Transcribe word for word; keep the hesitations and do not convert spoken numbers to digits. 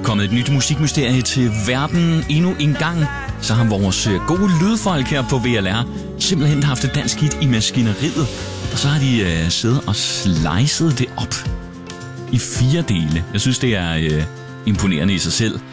kommet et nyt musikmysterie til verden endnu en gang. Så har vores gode lydfolk her på V L R simpelthen haft et dansk hit i maskineriet. Og så har de øh, siddet og slicet det op i fire dele. Jeg synes, det er øh, imponerende i sig selv.